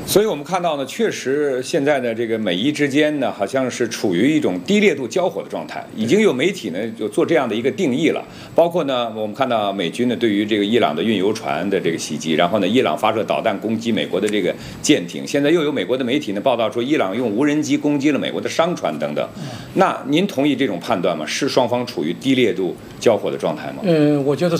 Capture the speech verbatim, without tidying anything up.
所以我们看到呢，确实现在的这个美伊之间呢，好像是处于一种低烈度交火的状态，已经有媒体呢就做这样的一个定义了。包括呢，我们看到美军呢对于这个伊朗的运油船的这个袭击，然后呢，伊朗发射导弹攻击美国的这个舰艇，现在又有美国的媒体呢报道说，伊朗用无人机攻击了美国的商船等等。那您同意这种判断吗？是双方处于低烈度交火的状态吗？ 嗯，我觉得